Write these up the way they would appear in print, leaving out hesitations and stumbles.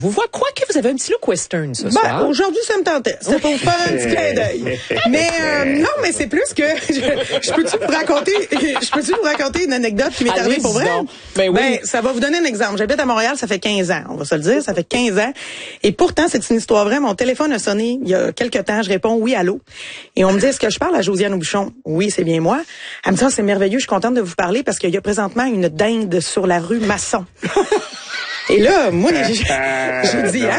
Quoi que vous avez un petit look western ce soir. Aujourd'hui, ça me tentait. C'était pour faire un petit clin d'œil. Mais non, mais c'est plus que je peux-tu vous raconter une anecdote qui m'est arrivée pour vrai? Ben, ça va vous donner un exemple. J'habite à Montréal, ça fait 15 ans. On va se le dire, ça fait 15 ans. Et pourtant, c'est une histoire vraie. Mon téléphone a sonné il y a quelques temps. Je réponds oui, allô. Et on me dit, est-ce que je parle à Josiane Aubuchon? Oui, c'est bien moi. Elle me dit, c'est merveilleux. Je suis contente de vous parler parce qu'il y a présentement une dinde sur la rue Masson. Et là, moi, j'ai dit,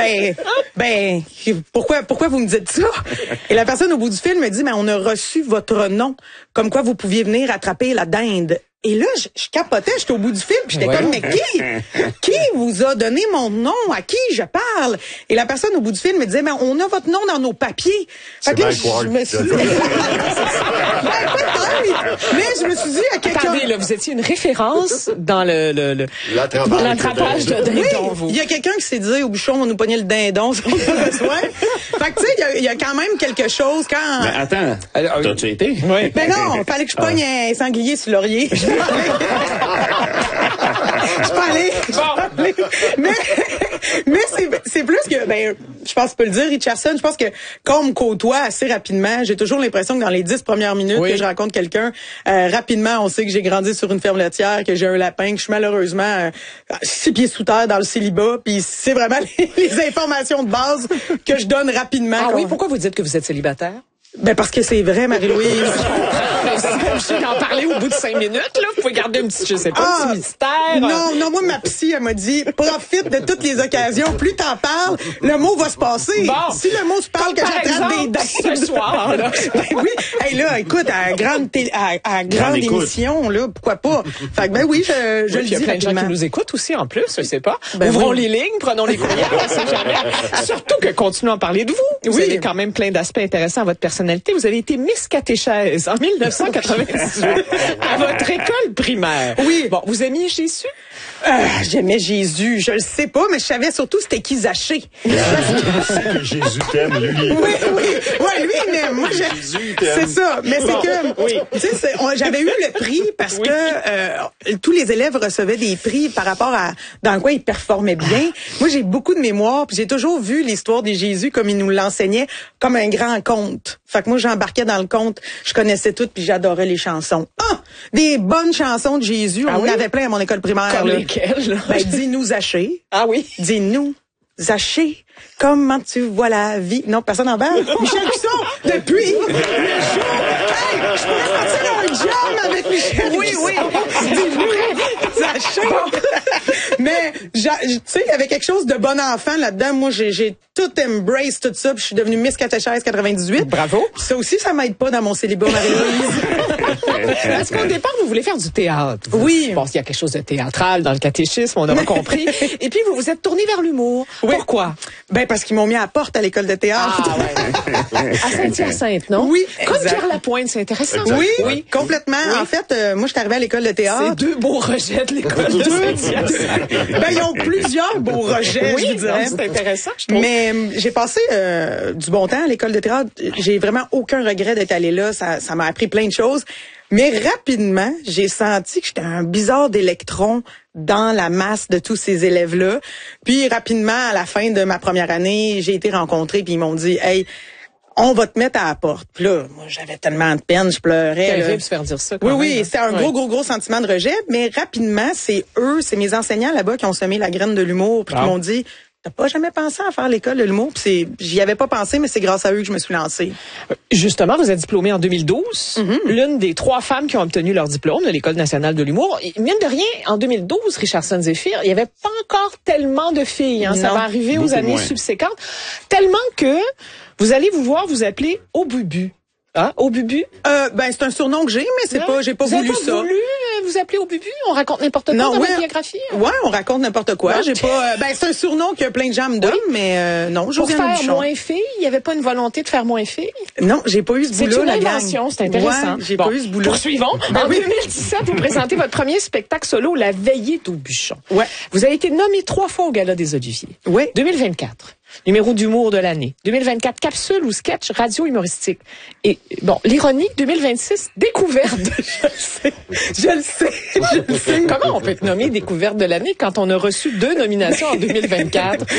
pourquoi vous me dites ça? Et la personne au bout du fil me dit, on a reçu votre nom, comme quoi vous pouviez venir attraper la dinde. Et là, je capotais, j'étais au bout du fil, puis j'étais comme, mais qui vous a donné mon nom? À qui je parle? Et la personne au bout du fil me disait, on a votre nom dans nos papiers. Fait que là, je me suis dit, mais je me suis dit à quelqu'un. Attendez, là, vous étiez une référence dans l'attrapage de dindon, vous. Il y a quelqu'un qui s'est dit, au bouchon, on nous pognait le dindon, si on a besoin. Fait que, tu sais, il y a quand même quelque chose quand. Mais attends, t'as-tu été? Oui. Ben non, fallait que je pogne un sanglier sur laurier. Je peux aller. Mais c'est plus que, je pense que tu peux le dire, Richardson, je pense que comme on me côtoie assez rapidement, j'ai toujours l'impression que dans les 10 premières minutes que je rencontre quelqu'un, rapidement, on sait que j'ai grandi sur une ferme laitière, que j'ai un lapin, que je suis malheureusement 6 pieds sous terre dans le célibat, puis c'est vraiment les informations de base que je donne rapidement. Ah oui, pourquoi vous dites que vous êtes célibataire? Parce que c'est vrai, Marie-Louise. Je vais en parler au bout de 5 minutes, là. Vous pouvez garder un petit, je sais pas, un petit mystère. Non, moi, ma psy, elle m'a dit, profite de toutes les occasions. Plus t'en parles, le mot va se passer. Bon. Si le mot se parle que j'attrape des dents. Ce soir, là. Oui. Hey, là, écoute, à grande émission, là, pourquoi pas? Fait que, oui, je le dis. Il y a plein de gens qui nous écoutent aussi, en plus, je sais pas. Ouvrons les lignes, prenons les courriels, on sait jamais. Surtout que continuons à parler de vous. Vous avez quand même plein d'aspects intéressants à votre personnalité. Vous avez été Miss Catéchèse en 1998 à votre école primaire. Oui. Bon, vous aimiez Jésus? J'aimais Jésus. Je le sais pas, mais je savais surtout c'était qui Zachée. C'est que Jésus t'aime, lui. Oui. Ouais, lui, il m'aime. Moi, Jésus t'aime. C'est ça. Mais c'est que, tu sais, j'avais eu le prix parce que tous les élèves recevaient des prix par rapport à dans quoi ils performaient bien. Moi, j'ai beaucoup de mémoire, puis j'ai toujours vu l'histoire de Jésus comme il nous l'enseignait, comme un grand conte. Fait que moi, j'embarquais dans le conte, je connaissais tout, puis j'adorais les chansons. Des bonnes chansons de Jésus. On en avait plein à mon école primaire. Comme lesquelles, là? Dis-nous Zachée. Ah oui? Dis-nous Zachée, comment tu vois la vie? Non, personne en parle. Michel Cusson, depuis le jour. Hey, je pourrais partir un jam avec Michel Cusson. Oui. Dis-nous Zachée. Mais, tu sais, il y avait quelque chose de bon enfant là-dedans. Moi, j'ai tout embrace tout ça, puis je suis devenue Miss Catéchèse 98. Bravo. Ça aussi, ça m'aide pas dans mon célibat, Marie-Louise. Parce qu'au départ, vous voulez faire du théâtre. Oui. Bon, il y a quelque chose de théâtral dans le catéchisme, on aura compris. Et puis, vous vous êtes tourné vers l'humour. Oui. Pourquoi? Parce qu'ils m'ont mis à la porte à l'école de théâtre. À Saint-Hyacinthe, non? Oui. Comme exact. Pierre Lapointe, c'est intéressant. Oui, complètement. Oui. En fait, moi, je suis arrivée à l'école de théâtre. C'est 2 beaux rejets de l'école de Saint-Hyacinthe. Ils ont plusieurs beaux rejets, je dirais. C'est intéressant, je trouve. Mais j'ai passé du bon temps à l'école de théâtre. J'ai vraiment aucun regret d'être allée là. Ça m'a appris plein de choses. Mais rapidement, j'ai senti que j'étais un bizarre d'électron dans la masse de tous ces élèves-là. Puis rapidement, à la fin de ma première année, j'ai été rencontrée, puis ils m'ont dit, hey, on va te mettre à la porte. Puis là, moi, j'avais tellement de peine, je pleurais. C'est terrible de se faire dire ça. Oui, c'était un gros sentiment de rejet. Mais rapidement, c'est mes enseignants là-bas qui ont semé la graine de l'humour, puis qui m'ont dit, t'as pas jamais pensé à faire l'école de l'humour? Puis j'y avais pas pensé, mais c'est grâce à eux que je me suis lancée. Justement, vous êtes diplômée en 2012. L'une des 3 femmes qui ont obtenu leur diplôme de l'École nationale de l'humour. Et, mine de rien, en 2012, Richardson Zephyr, il y avait pas encore tellement de filles. Hein. Ça va arriver aux années subséquentes. Tellement que vous allez vous appeler Au Bubu. Ah, Au Bubu? C'est un surnom que j'ai, mais j'ai pas voulu ça. Vous avez pas voulu vous appeler Au Bubu? On raconte n'importe quoi dans votre biographie? Ouais, on raconte n'importe quoi. Non. J'ai pas, c'est un surnom que plein de gens me donnent, mais non, Pour faire moins fille, il y avait pas une volonté de faire moins fille? Non, j'ai pas eu ce boulot, la gang. C'est une invention, c'est intéressant. Ouais, j'ai pas eu ce boulot. Poursuivons. En 2017, vous présentez votre premier spectacle solo, La Veillée d'Aubuchon. Ouais. Vous avez été nommé 3 fois au Gala des Oliviers. Ouais. 2024. Numéro d'humour de l'année. 2024, capsule ou sketch radio humoristique. Et bon, l'ironie, 2026, découverte. Je le sais. Comment on peut te nommer découverte de l'année quand on a reçu 2 nominations en 2024?